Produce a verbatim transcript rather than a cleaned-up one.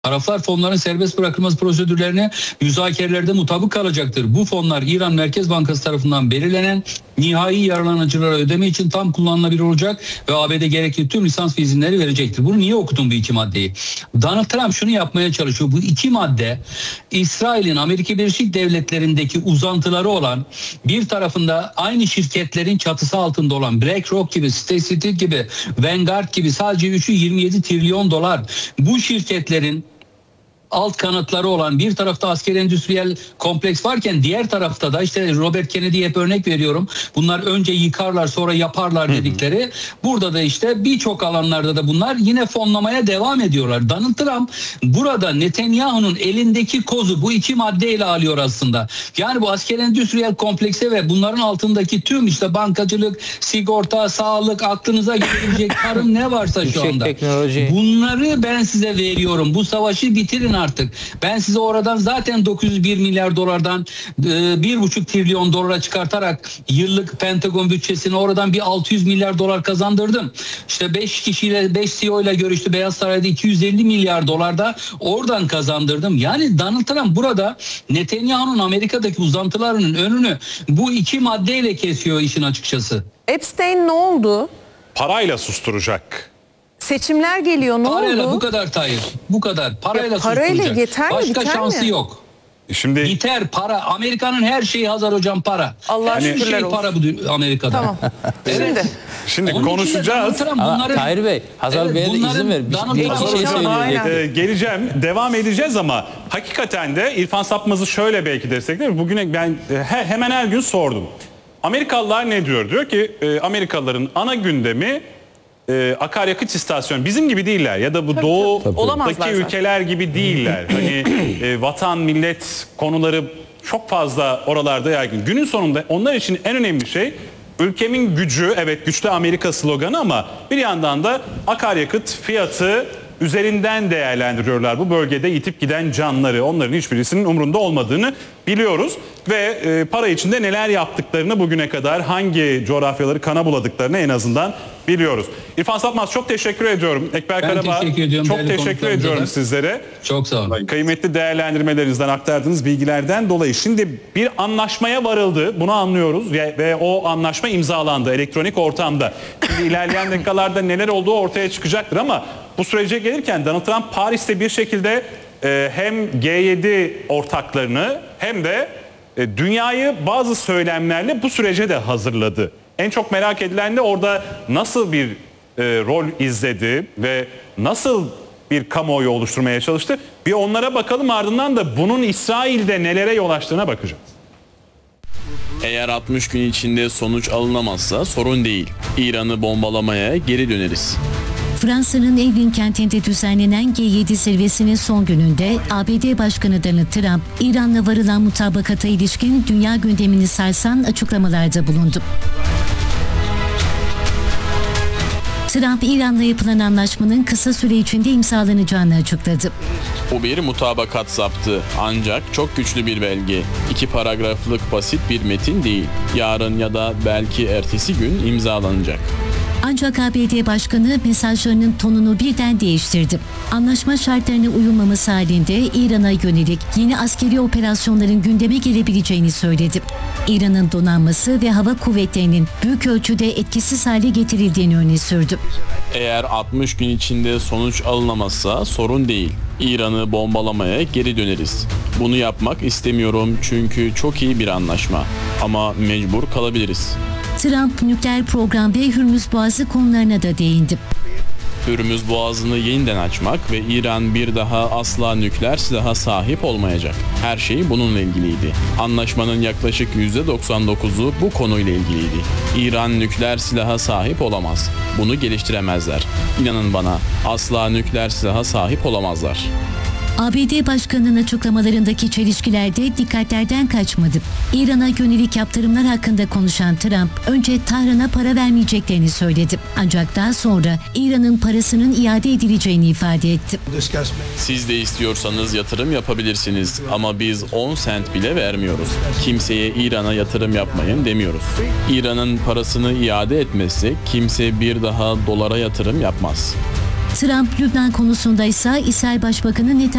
Taraflar fonların serbest bırakılması prosedürlerine müzakerelerde mutabık kalacaktır. Bu fonlar İran Merkez Bankası tarafından belirlenen nihai yararlanıcılara ödeme için tam kullanılabilir olacak ve A B D gerekli tüm lisans ve izinleri verecektir. Bunu niye okudum bu iki maddeyi? Donald Trump şunu yapmaya çalışıyor. Bu iki madde İsrail'in Amerika Birleşik Devletleri'ndeki uzantıları olan, bir tarafında aynı şirketlerin çatısı altında olan BlackRock gibi, State Street gibi, Vanguard gibi sadece üçü yirmi yedi trilyon dolar. Bu şirketlerin alt kanatları olan bir tarafta askeri endüstriyel kompleks varken diğer tarafta da işte Robert Kennedy'ye hep örnek veriyorum. Bunlar önce yıkarlar sonra yaparlar dedikleri. Hı hı. Burada da işte birçok alanlarda da bunlar yine fonlamaya devam ediyorlar. Donald Trump burada Netanyahu'nun elindeki kozu bu iki maddeyle alıyor aslında. Yani bu askeri endüstriyel komplekse ve bunların altındaki tüm işte bankacılık, sigorta, sağlık, aklınıza gelebilecek tarım ne varsa şu anda. Teknoloji. Bunları ben size veriyorum. Bu savaşı bitirin artık. Ben size oradan zaten dokuz yüz bir milyar dolardan bir buçuk trilyon dolara çıkartarak yıllık Pentagon bütçesini oradan bir altı yüz milyar dolar kazandırdım. İşte beş kişiyle beş C E O ile görüştü. Beyaz Saray'da iki yüz elli milyar dolarda oradan kazandırdım. Yani Donald Trump burada Netanyahu'nun Amerika'daki uzantılarının önünü bu iki maddeyle kesiyor işin açıkçası. Epstein ne oldu? Parayla susturacak. Seçimler geliyor, ne parayla oldu? Bu kadar Tayyip. Bu kadar. Parayla, ya parayla susturacak. yeter mi? Başka Biter şansı mi? yok. Şimdi Yeter para. Amerika'nın her şeyi hazır hocam para. Allah her şükürler şey olsun. para bu Amerika'da. Tamam. Evet. Şimdi Onun konuşacağız. Trump bunları, Tahir Bey, Hazal evet, Bey'e de bunların izin ver. Bir, Donald bir Trump- şey söyleyecek. Ee, geleceğim, devam edeceğiz ama hakikaten de İrfan Sapmaz'ı şöyle belki destekler. Bugüne ben he, hemen her gün sordum. Amerikalılar ne diyor? Diyor ki e, Amerikalıların ana gündemi e, akaryakıt istasyonu. Bizim gibi değiller ya da bu tabii, doğudaki tabii. ülkeler gibi değiller. Hani e, vatan, millet konuları çok fazla oralarda yaygın. Günün sonunda onlar için en önemli şey ülkemin gücü, evet güçlü Amerika sloganı ama bir yandan da akaryakıt fiyatı üzerinden değerlendiriyorlar. Bu bölgede yitip giden canları, onların hiçbirisinin umrunda olmadığını biliyoruz. Ve e, para içinde neler yaptıklarını bugüne kadar hangi coğrafyaları kana buladıklarını en azından biliyoruz. İrfan Sapmaz çok teşekkür ediyorum. Ekber Ben Karabağ teşekkür ediyorum, çok değerli teşekkür konuklarımıza ediyorum da. sizlere. Çok sağ olun. Kıymetli değerlendirmelerinizden aktardığınız bilgilerden dolayı şimdi bir anlaşmaya varıldı. Bunu anlıyoruz ve, ve o anlaşma imzalandı elektronik ortamda. Şimdi ilerleyen dakikalarda neler olduğu ortaya çıkacaktır ama bu sürece gelirken Donald Trump Paris'te bir şekilde e, hem G yedi ortaklarını hem de e, dünyayı bazı söylemlerle bu sürece de hazırladı. En çok merak edilen de orada nasıl bir e, rol izledi ve nasıl bir kamuoyu oluşturmaya çalıştı. Bir onlara bakalım, ardından da bunun İsrail'de nelere yol açtığına bakacağız. Eğer altmış gün içinde sonuç alınamazsa sorun değil. İran'ı bombalamaya geri döneriz. Fransa'nın Evin kentinde düzenlenen G yedi zirvesinin son gününde A B D Başkanı Donald Trump, İran'la varılan mutabakata ilişkin dünya gündemini sarsan açıklamalarda bulundu. Trump, İran'la yapılan anlaşmanın kısa süre içinde imzalanacağını açıkladı. Bu bir mutabakat zaptı ancak çok güçlü bir belge. İki paragraflık basit bir metin değil. Yarın ya da belki ertesi gün imzalanacak. Ancak A B D Başkanı mesajlarının tonunu birden değiştirdi. Anlaşma şartlarına uyulmaması halinde İran'a yönelik yeni askeri operasyonların gündeme gelebileceğini söyledi. İran'ın donanması ve hava kuvvetlerinin büyük ölçüde etkisiz hale getirildiğini öne sürdü. Eğer altmış gün içinde sonuç alınamazsa sorun değil. İran'ı bombalamaya geri döneriz. Bunu yapmak istemiyorum çünkü çok iyi bir anlaşma. Ama mecbur kalabiliriz. Trump, nükleer program ve Hürmüz Boğazı konularına da değindi. Hürmüz Boğazı'nı yeniden açmak ve İran bir daha asla nükleer silaha sahip olmayacak. Her şey bununla ilgiliydi. Anlaşmanın yaklaşık yüzde doksan dokuzu bu konuyla ilgiliydi. İran nükleer silaha sahip olamaz. Bunu geliştiremezler. İnanın bana, asla nükleer silaha sahip olamazlar. A B D Başkanı'nın açıklamalarındaki çelişkiler de dikkatlerden kaçmadı. İran'a yönelik yaptırımlar hakkında konuşan Trump, önce Tahran'a para vermeyeceklerini söyledi. Ancak daha sonra İran'ın parasının iade edileceğini ifade etti. Siz de istiyorsanız yatırım yapabilirsiniz ama biz on sent bile vermiyoruz. Kimseye İran'a yatırım yapmayın demiyoruz. İran'ın parasını iade etmezse kimse bir daha dolara yatırım yapmaz. Trump, Lübnan konusunda ise İsrail Başbakanı Netanyahu